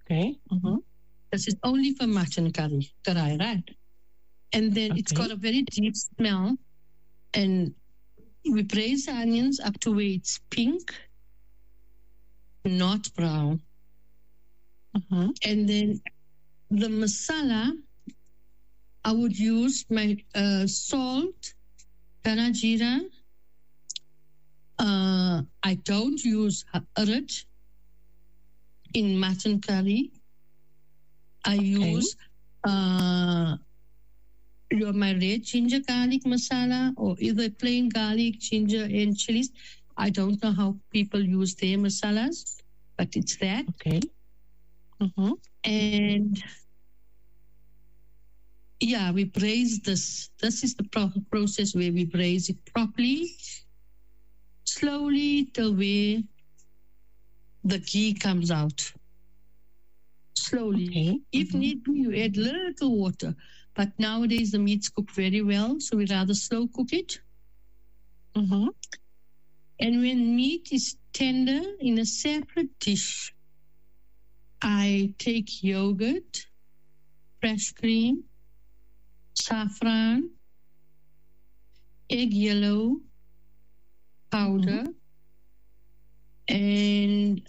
Okay. Mm-hmm. This is only for mutton karai, right? And then it's got a very deep smell. And we braise the onions up to where it's pink, not brown. Mm-hmm. And then the masala, I would use my salt, dhana jeera. I don't use urad in mutton curry. I use my red ginger garlic masala, or either plain garlic, ginger, and chilies. I don't know how people use their masalas, but it's that. Okay. Mm-hmm. And yeah, we braise this. This is the process where we braise it properly, slowly till where the ghee comes out. Slowly. Okay. If need be, you add little water. But nowadays the meats cook very well, so we rather slow cook it. Mm-hmm. And when meat is tender, in a separate dish, I take yogurt, fresh cream, saffron, egg yellow powder, and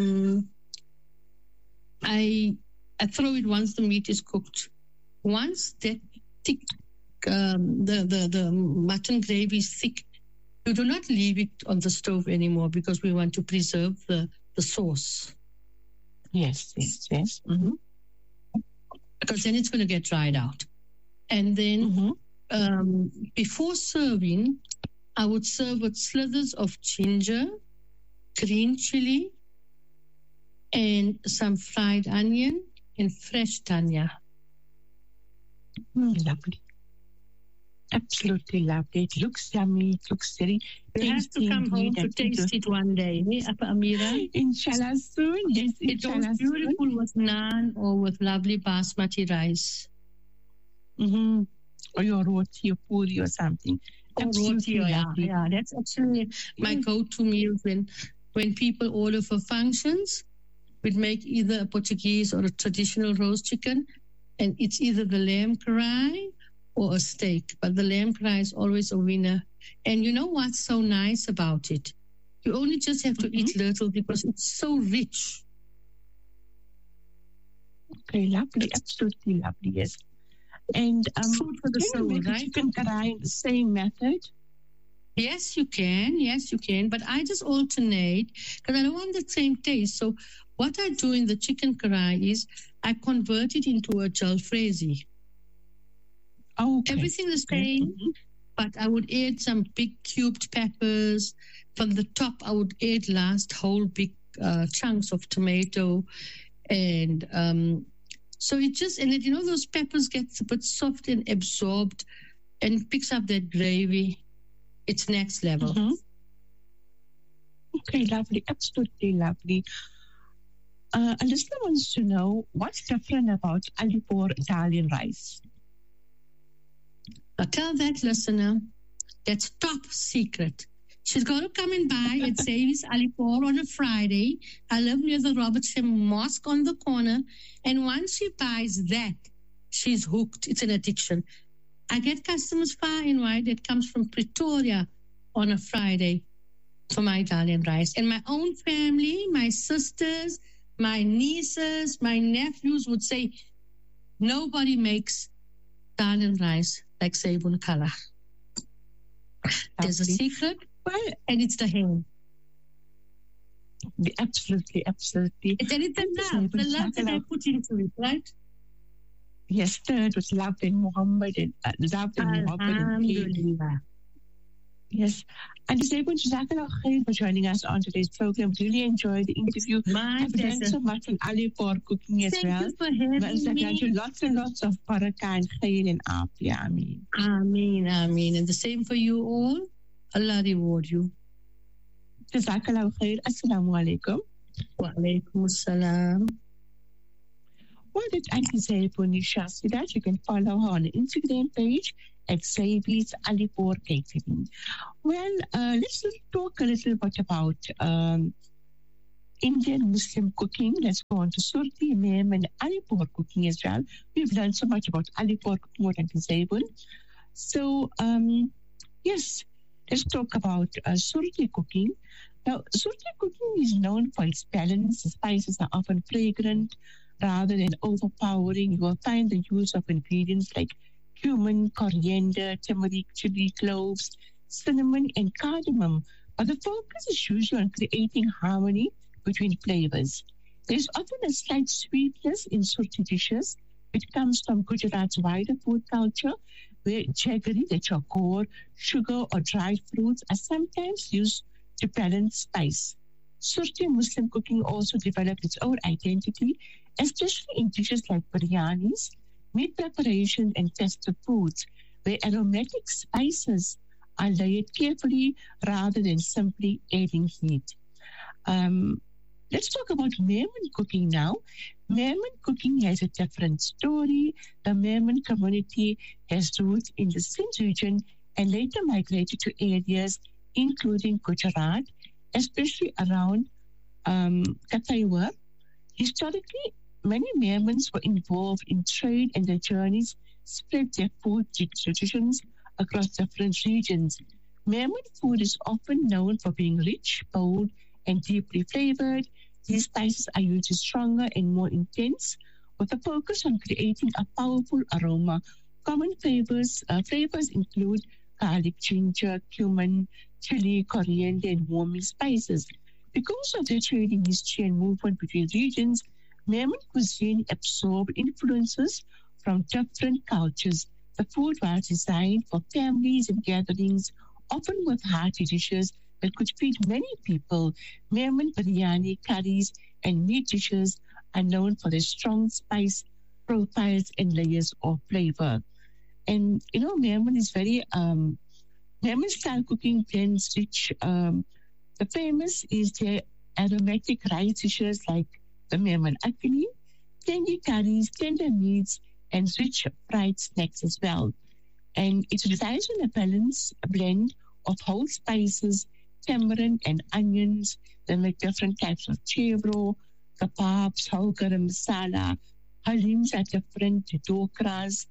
I throw it once the meat is cooked. Once that thick, the mutton gravy is thick, you do not leave it on the stove anymore because we want to preserve the sauce. Yes. Mm-hmm. Because then it's going to get dried out. And then before serving, I would serve with slithers of ginger, green chili, and some fried onion and fresh dhania. Lovely. Absolutely lovely. It looks yummy. It looks very You have to come home to taste it one day, Appa Amira. Inshallah soon. Yes, it goes beautiful with naan or with lovely basmati rice. Mm-hmm. Or your roti or puri or something. Or roti, yeah. That's actually my go-to meal when people order for functions. We'd make either a Portuguese or a traditional roast chicken, and it's either the lamb karai or a steak. But the lamb karai is always a winner. And you know what's so nice about it? You only just have to eat little because it's so rich. Okay, lovely. Absolutely lovely, yes. And food for the soul, right? Chicken karai in the same method? Yes, you can. Yes, you can. But I just alternate because I don't want the same taste. So what I do in the chicken karai is I convert it into a jalfrezi. Oh, okay. Everything the same, but I would add some big cubed peppers. From the top, I would add last whole big chunks of tomato. And so it just, and it, those peppers get a bit soft and absorbed and picks up that gravy. It's next level. Mm-hmm. Okay, lovely. Absolutely lovely. A listener wants to know what's different about Alipore Italian rice. Now tell that listener that's top secret. She's got to come and buy at Savis Alipore on a Friday. I live near the Robertson Mosque on the corner. And once she buys that, she's hooked. It's an addiction. I get customers far and wide that comes from Pretoria on a Friday for my Italian rice. And my own family, my sisters, my nieces, my nephews would say, nobody makes Italian rice like Sebun Kala. There's a secret, and it's the ham. Absolutely. It's the love that I put into it, right? Yes, stirred with love in Muhammad and Alhamdulillah. Yes. And Sebun, Jazakallah khair for joining us on today's program. Really enjoyed the interview. My pleasure. Thanks so much to Ali for cooking as well. Thank you for having me. Lots and lots of barakah and khair and afia. Ameen. Ameen. And the same for you all. Allah reward you. Jazakallah khair. Assalamu alaikum. Wa alaikum assalam. Well, it's Auntie Sebun Shasidat. You can follow her on the Instagram page at Savis Alipore Catering. Well, let's talk a little bit about Indian Muslim cooking. Let's go on to Surti, Mem, and Alipur cooking as well. We've learned so much about Alipur cooking, what I can say. So, yes, let's talk about Surti cooking. Now, Surti cooking is known for its balance. The spices are often fragrant rather than overpowering. You will find the use of ingredients like cumin, coriander, turmeric, chili, cloves, cinnamon, and cardamom. But the focus is usually on creating harmony between flavors. There is often a slight sweetness in Surti dishes, which comes from Gujarat's wider food culture, where jaggery, the chakor, sugar, or dried fruits are sometimes used to balance spice. Surti Muslim cooking also developed its own identity, especially in dishes like biryanis, meat preparation, and festive foods, where aromatic spices are layered carefully rather than simply adding heat. Let's talk about Memon cooking now. Memon cooking has a different story. The Memon community has roots in the Sindh region and later migrated to areas including Gujarat, especially around Kathiawar. Historically, many Memons were involved in trade and their journeys spread their food traditions across different regions. Memon food is often known for being rich, bold, and deeply flavored. These spices are usually stronger and more intense, with a focus on creating a powerful aroma. Common flavors include garlic, ginger, cumin, chili, coriander, and warming spices. Because of their trading history and movement between regions, Memon cuisine absorbed influences from different cultures. The food was designed for families and gatherings, often with hearty dishes that could feed many people. Memon biryani, curries, and meat dishes are known for their strong spice profiles and layers of flavor. And Memon is very Memon style cooking blends rich. The famous is their aromatic rice dishes like the Memon akni, tangy curries, tender meats, and rich fried snacks as well. And it relies on a blend of whole spices, tamarind, and onions. They make different types of chevro, kebabs, whole garam masala, halims are different, dokras.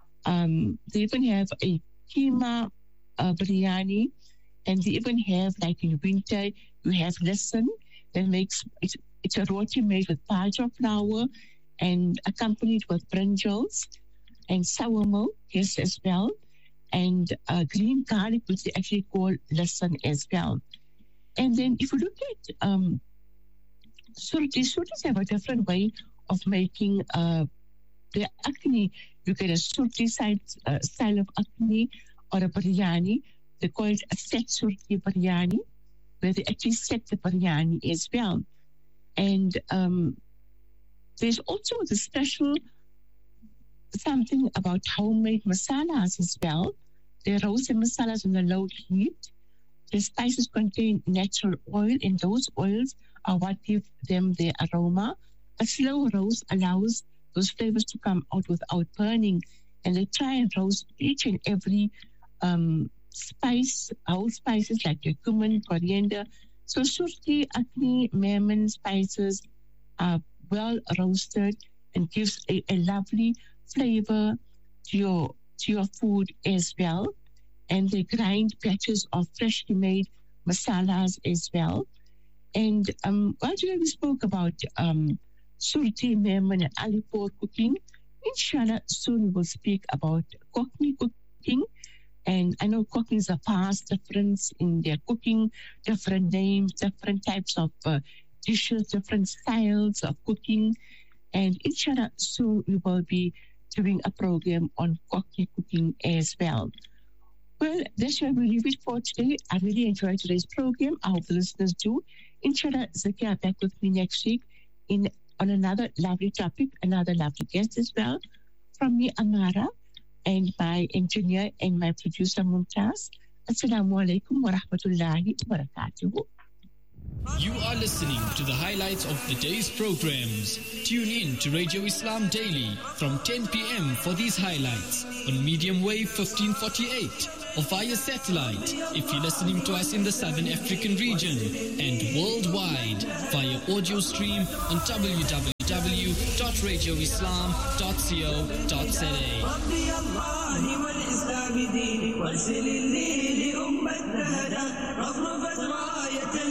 They even have a keema biryani, and they even have, like in winter, you have lesson that makes it's a roti made with bajra flour and accompanied with brinjals and sour milk, yes, as well, and green garlic, which they actually call lesson as well. And then if you look at surtis have a different way of making the akni. You get a surti style of akni or a biryani. They call it a set surti biryani, where they actually set the biryani as well. And there's also the special something about homemade masalas as well. They roast the masalas on a low heat. The spices contain natural oil, and those oils are what give them their aroma. A slow roast allows those flavors to come out without burning, and they try and roast each and every spice, whole spices like your cumin, coriander. So surti, akni, Memon spices are well roasted and gives a lovely flavor to your food as well. And they grind batches of freshly made masalas as well. And while we spoke about surti, Memon, and Alipur cooking, inshallah, soon we will speak about Cockney cooking. And I know cooking is a vast difference in their cooking, different names, different types of dishes, different styles of cooking. And inshallah, soon we will be doing a program on Cockney cooking as well. Well, that's where we leave it for today. I really enjoyed today's program. I hope the listeners do. Inshallah, Zakia back with me next week on another lovely topic, another lovely guest as well. From me, Amara, and my engineer and my producer, Mumtaz. Assalamu alaikum wa rahmatullahi wa barakatuhu. You are listening to the highlights of the day's programs. Tune in to Radio Islam Daily from 10 p.m. for these highlights on medium wave 1548. or via satellite if you're listening to us in the Southern African region, and worldwide via audio stream on www.radioislam.co.za.